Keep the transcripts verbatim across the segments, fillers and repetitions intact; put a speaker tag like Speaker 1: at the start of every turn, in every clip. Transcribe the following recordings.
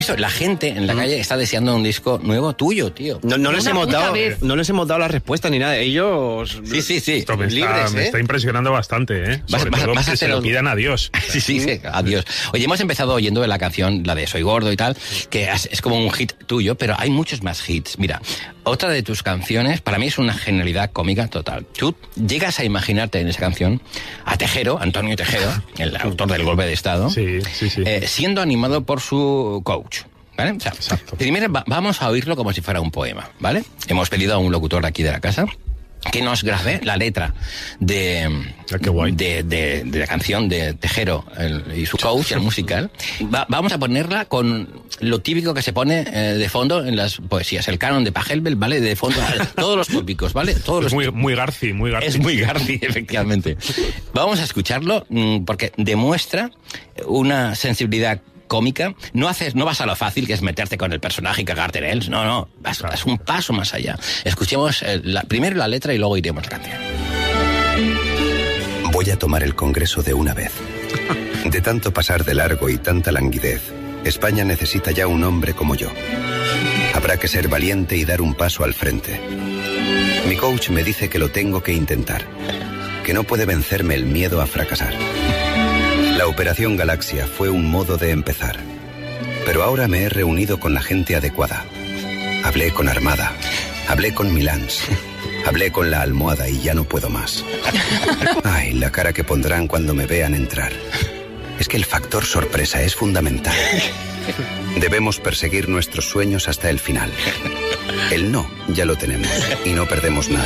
Speaker 1: La gente en la calle está deseando un disco nuevo tuyo, tío.
Speaker 2: No, no, les, hemos dado,
Speaker 3: vez.
Speaker 2: no les hemos dado la respuesta ni nada. Ellos...
Speaker 1: Sí, sí, sí.
Speaker 4: Esto me,
Speaker 1: libres,
Speaker 4: está,
Speaker 1: ¿eh?
Speaker 4: me está impresionando bastante, ¿eh?
Speaker 1: Vas,
Speaker 4: Sobre
Speaker 1: vas,
Speaker 4: todo
Speaker 1: vas a
Speaker 4: que se
Speaker 1: hacer
Speaker 4: lo
Speaker 1: un...
Speaker 4: pidan a Dios.
Speaker 1: Sí, sí, sí, adiós. Oye, hemos empezado oyendo la canción, la de Soy Gordo y tal, que es como un hit tuyo, pero hay muchos más hits. Mira, otra de tus canciones, para mí es una genialidad cómica total. Tú llegas a imaginarte en esa canción a Tejero, Antonio Tejero, el autor del Golpe de Estado,
Speaker 4: Sí, sí, sí.
Speaker 1: eh, siendo animado por su coach. ¿Vale? O sea,
Speaker 4: Exacto.
Speaker 1: primero va, vamos a oírlo como si fuera un poema, ¿vale? Hemos pedido a un locutor de aquí de la casa que nos grabe la letra de,
Speaker 4: Ah, qué guay.
Speaker 1: de, de, de la canción de Tejero el, y su coach, el musical. Va, vamos a ponerla con lo típico que se pone eh, de fondo en las poesías, el canon de Pachelbel, ¿vale? De fondo, todos los tópicos, ¿vale? Todos
Speaker 4: Es
Speaker 1: los
Speaker 4: muy, muy Garci, muy Garci.
Speaker 1: es muy Garci, efectivamente. Vamos a escucharlo mmm, porque demuestra una sensibilidad cómica. No haces, no vas a lo fácil, que es meterte con el personaje y cagarte en él. No, no, vas,
Speaker 4: Claro.
Speaker 1: vas un paso más allá. Escuchemos eh, la, primero la letra y luego iremos a la canción.
Speaker 5: Voy a tomar el Congreso de una vez. De tanto pasar de largo y tanta languidez, España necesita ya un hombre como yo. Habrá que ser valiente y dar un paso al frente. Mi coach me dice que lo tengo que intentar, que no puede vencerme el miedo a fracasar. La Operación Galaxia fue un modo de empezar, pero ahora me he reunido con la gente adecuada. Hablé con Armada, hablé con Milans, hablé con la almohada y ya no puedo más. Ay, la cara que pondrán cuando me vean entrar. Es que el factor sorpresa es fundamental. Debemos perseguir nuestros sueños hasta el final. El no ya lo tenemos y no perdemos nada.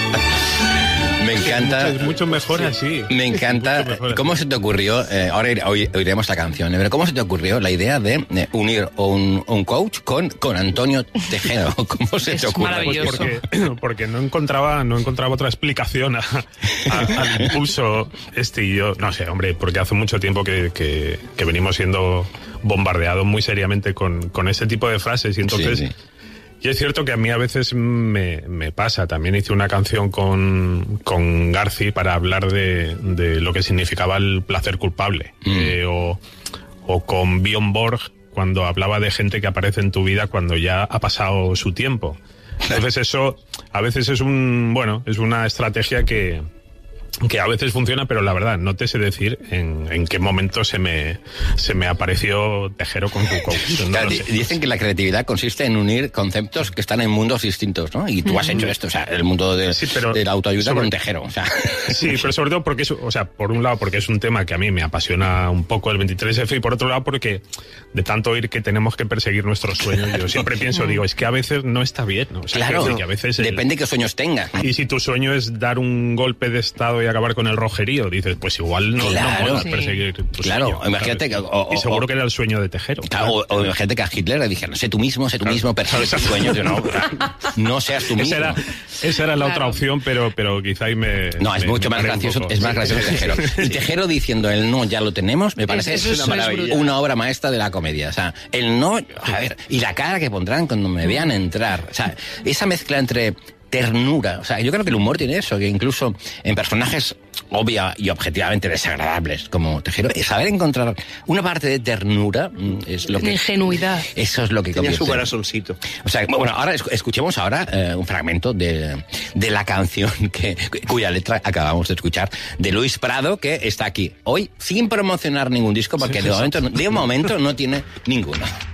Speaker 1: Me encanta.
Speaker 4: Es mucho mejor así.
Speaker 1: Me encanta.
Speaker 4: Mucho mejor
Speaker 1: ¿Cómo
Speaker 4: así.
Speaker 1: se te ocurrió? Eh, ahora ir- oí- oiremos la canción, ¿eh? Pero ¿cómo se te ocurrió la idea de eh, unir un, un coach con, con Antonio Tejero? ¿Cómo se
Speaker 3: Es
Speaker 1: te ocurre?
Speaker 3: maravilloso.
Speaker 4: Porque, porque no encontraba no encontraba otra explicación a- a- al impulso este y yo, no sé, hombre, porque hace mucho tiempo que, que, que venimos siendo bombardeados muy seriamente con, con ese tipo de frases y entonces...
Speaker 1: Sí, sí.
Speaker 4: Y es cierto que a mí a veces me, me pasa. También hice una canción con, con Garci para hablar de, de lo que significaba el placer culpable.
Speaker 1: Mm.
Speaker 4: Eh, o, o con Björn Borg cuando hablaba de gente que aparece en tu vida cuando ya ha pasado su tiempo. Entonces eso a veces es un bueno es una estrategia que que a veces funciona, pero la verdad no te sé decir en, en qué momento se me se me apareció Tejero con tu coach. No
Speaker 1: Claro,
Speaker 4: lo
Speaker 1: di-
Speaker 4: sé.
Speaker 1: dicen que la creatividad consiste en unir conceptos que están en mundos distintos, ¿no? Y tú has hecho esto, o sea, el mundo de,
Speaker 4: Sí, pero
Speaker 1: de la autoayuda
Speaker 4: sobre-
Speaker 1: con Tejero, o sea.
Speaker 4: Sí, pero sobre todo porque es, o sea, por un lado porque es un tema que a mí me apasiona un poco el veintitrés efe y por otro lado porque de tanto oír que tenemos que perseguir nuestros sueños, yo siempre pienso, digo, es que a veces no está bien, ¿no? O sea,
Speaker 1: Claro,
Speaker 4: quiero decir que a veces el-
Speaker 1: depende qué sueños tengas.
Speaker 4: Y si tu sueño es dar un golpe de estado y acabar con el rojerío, dices, pues igual no,
Speaker 1: Claro.
Speaker 4: no puedas
Speaker 3: Sí.
Speaker 4: perseguir tu
Speaker 1: Claro,
Speaker 4: sueño.
Speaker 1: imagínate
Speaker 4: ¿sabes?
Speaker 1: que- o- o-
Speaker 4: y seguro
Speaker 1: o-
Speaker 4: que era el sueño de Tejero.
Speaker 1: Claro, o, o gente que a Hitler le dijeron, sé tú mismo, sé tú mismo, persigue tus sueños. Yo, no, no seas tú mismo.
Speaker 4: Esa era, esa era la
Speaker 3: Claro.
Speaker 4: otra opción, pero, pero quizá ahí me...
Speaker 1: No, es
Speaker 4: me-
Speaker 1: mucho
Speaker 4: me
Speaker 1: más
Speaker 4: paré un
Speaker 1: gracioso,
Speaker 4: poco.
Speaker 1: es más
Speaker 4: Sí.
Speaker 1: gracioso Tejero. Y Tejero diciendo el no ya lo tenemos, me parece
Speaker 3: eso es
Speaker 1: una,
Speaker 3: una
Speaker 1: maravilla.
Speaker 3: brutal.
Speaker 1: Una obra maestra de la comedia. O sea, el no, a ver, y la cara que pondrán cuando me vean entrar. O sea, esa mezcla entre ternura. O sea, yo creo que el humor tiene eso, que incluso en personajes obvia y objetivamente desagradables como Tejero, saber encontrar una parte de ternura mm, es lo
Speaker 3: De
Speaker 1: que...
Speaker 3: ingenuidad.
Speaker 1: Eso es lo que
Speaker 2: Tenía su
Speaker 1: convierte.
Speaker 2: corazoncito.
Speaker 1: O sea, bueno, ahora esc- escuchemos ahora eh, un fragmento de, de la canción que, cuya letra acabamos de escuchar, de Luis Prado, que está aquí hoy sin promocionar ningún disco, porque de momento, no- de momento no tiene ninguno.